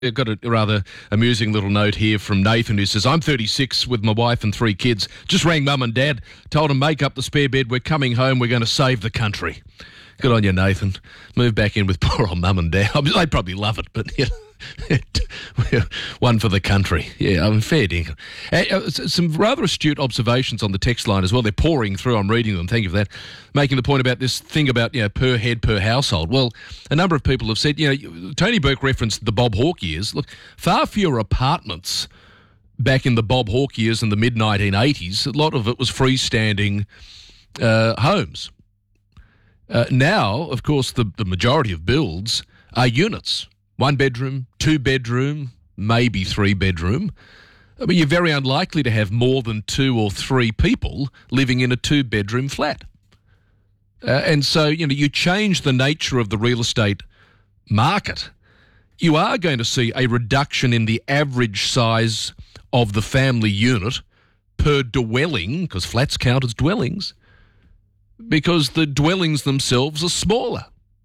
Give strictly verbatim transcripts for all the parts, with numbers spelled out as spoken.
I've got a rather amusing little note here from Nathan who says, I'm thirty-six with my wife and three kids. Just rang mum and dad, told them make up the spare bed. We're coming home. We're going to save the country. Good on you, Nathan. Move back in with poor old mum and dad. I mean, they'd probably love it, but you know, one for the country. Yeah, I mean, fair dinkum. Uh, some rather astute observations on the text line as well. They're pouring through. I'm reading them. Thank you for that. Making the point about this thing about, you know, per head, per household. Well, a number of people have said, you know, Tony Burke referenced the Bob Hawke years. Look, far fewer apartments back in the Bob Hawke years in the mid nineteen eighties. A lot of it was freestanding uh, homes. Uh, now, of course, the, the majority of builds are units. One bedroom, two bedroom, maybe three bedroom. I mean, you're very unlikely to have more than two or three people living in a two bedroom flat. Uh, and so, you know, you change the nature of the real estate market, you are going to see a reduction in the average size of the family unit per dwelling, because flats count as dwellings, because the dwellings themselves are smaller,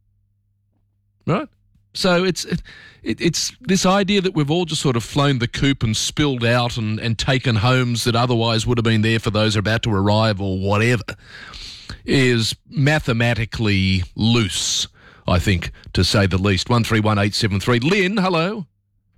right? So it's it, it's this idea that we've all just sort of flown the coop and spilled out and, and taken homes that otherwise would have been there for those about to arrive or whatever is mathematically loose, I think, to say the least. one three one eight seven three. Lynn, hello.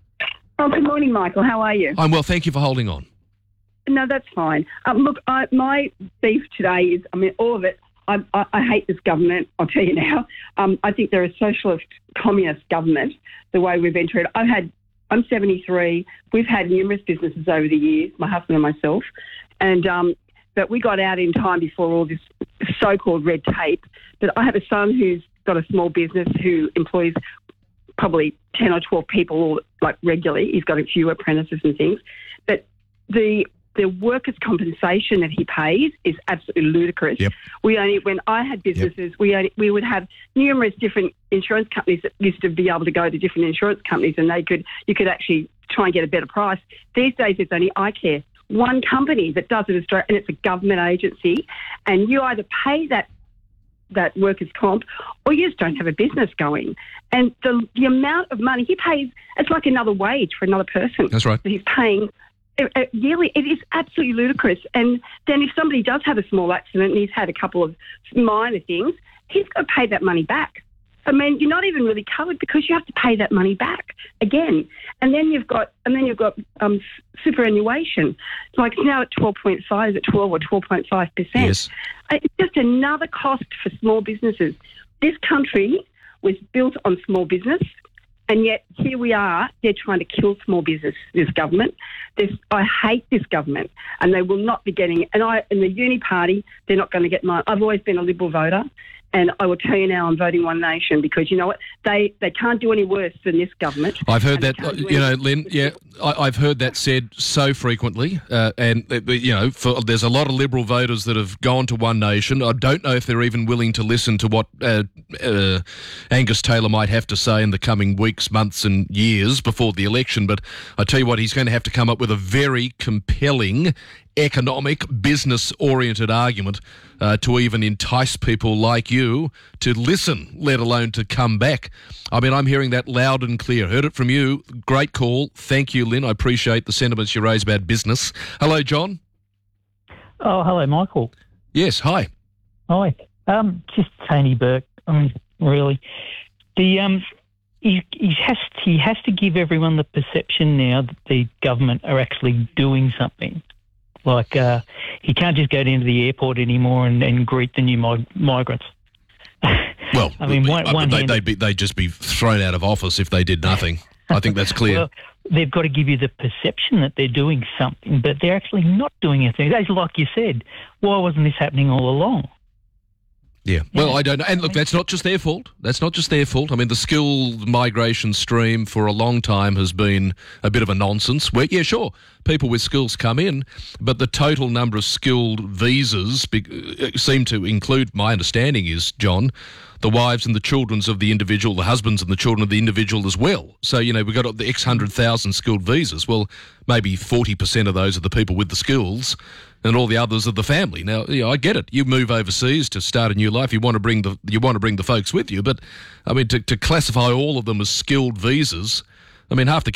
Oh, good morning, Michael. How are you? I'm well, thank you for holding on. No, that's fine. Um, look, I, my beef today is, I mean, all of it, I, I, I hate this government, I'll tell you now. Um, I think they're a socialist, communist government, the way we've entered. I've had, I'm seventy-three. We've had numerous businesses over the years, my husband and myself, and um, but we got out in time before all this so-called red tape. But I have a son who's got a small business who employs probably ten or twelve people, like regularly. He's got a few apprentices and things. But the the workers' compensation that he pays is absolutely ludicrous. Yep. We only, when I had businesses, yep. we only, we would have numerous different insurance companies that used to be able to go to different insurance companies, and they could you could actually try and get a better price. These days, it's only iCare, one company that does it, Australia, and it's a government agency, and you either pay that that workers' comp, or you just don't have a business going. And the the amount of money he pays, it's like another wage for another person. That's right. That he's paying uh, yearly. It is absolutely ludicrous. And then if somebody does have a small accident and he's had a couple of minor things, he's got to pay that money back. I mean, you're not even really covered because you have to pay that money back again. And then you've got, and then you've got um, superannuation. Like it's now at twelve point five, is it twelve or twelve point five percent? Yes. It's just another cost for small businesses. This country was built on small business, and yet here we are, they're trying to kill small business, this government. This, I hate this government, and they will not be getting it. And I, in the uni party, they're not going to get mine. I've always been a Liberal voter, and I will tell you now I'm voting One Nation because, you know what, they, they can't do any worse than this government. I've heard that, you know, Lynn, yeah, I, I've heard that said so frequently, uh, and, uh, you know, for, there's a lot of Liberal voters that have gone to One Nation. I don't know if they're even willing to listen to what uh, uh, Angus Taylor might have to say in the coming weeks, months and years before the election, but I tell you what, he's going to have to come up with a very compelling economic, business-oriented argument uh, to even entice people like you to listen, let alone to come back. I mean, I'm hearing that loud and clear. Heard it from you. Great call. Thank you, Lynn. I appreciate the sentiments you raise about business. Hello, John. Oh, hello, Michael. Yes, hi. Hi. Um, just Tony Burke. I mean, really. The um, he, he has he has to give everyone the perception now that the government are actually doing something. Like, uh, he can't just go down to the airport anymore and, and greet the new mig- migrants. Well, I mean, one, one they, hand, they'd, be, they'd just be thrown out of office if they did nothing. I think that's clear. Well, they've got to give you the perception that they're doing something, but they're actually not doing anything. It's like you said, why wasn't this happening all along? Yeah, well, I don't know. And look, that's not just their fault. That's not just their fault. I mean, the skilled migration stream for a long time has been a bit of a nonsense. Where, yeah, sure, people with skills come in, but the total number of skilled visas be, seem to include, my understanding is, John, the wives and the children of the individual, the husbands and the children of the individual as well. So, you know, we've got the X hundred thousand skilled visas. Well, maybe forty percent of those are the people with the skills, and all the others are the family. Now, you know, I get it. You move overseas to start a new life. You want to bring the you want to bring the folks with you, but I mean, to, to classify all of them as skilled visas, I mean, half the